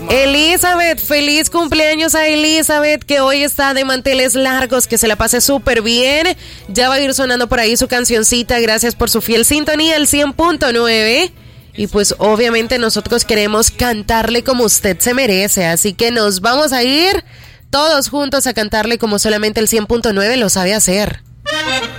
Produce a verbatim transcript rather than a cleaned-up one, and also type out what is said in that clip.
Elizabeth, feliz cumpleaños a Elizabeth, que hoy está de manteles largos, que se la pase súper bien. Ya va a ir sonando por ahí su cancioncita, gracias por su fiel sintonía, el cien punto nueve. Y pues obviamente nosotros queremos cantarle como usted se merece, así que nos vamos a ir todos juntos a cantarle como solamente el cien punto nueve lo sabe hacer.